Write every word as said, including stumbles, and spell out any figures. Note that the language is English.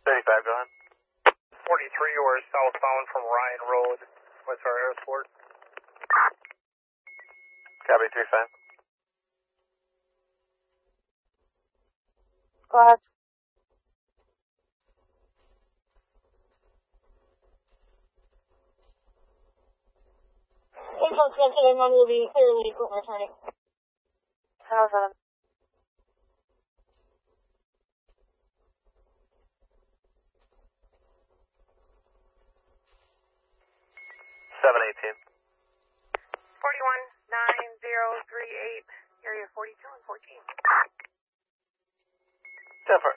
thirty-five, go ahead. forty-three, you are southbound from Ryan Road, West our airport. Copy, three five. Go ahead. Info seven, one will be clearly equipment returning. ten oh seven. seven eighteen. forty-one, nine zero three eight, area forty-two and fourteen. ten four.